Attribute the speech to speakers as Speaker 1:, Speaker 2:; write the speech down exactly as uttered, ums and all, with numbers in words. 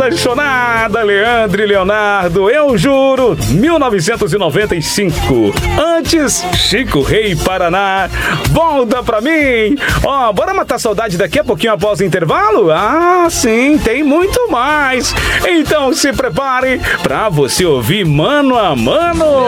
Speaker 1: Lanchonada Leandro e Leonardo, eu juro, mil novecentos e noventa e cinco. Antes, Chico Rei Paraná. Volta pra mim. Ó, bora matar saudade daqui a pouquinho após o intervalo? Ah, sim, tem muito mais. Então se prepare pra você ouvir mano a mano.